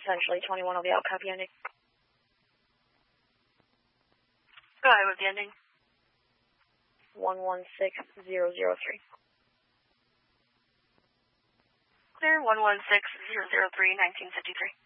essentially 21 will be out. Copy ending. Go ahead with the ending. 116003. Clear 116003, 1953.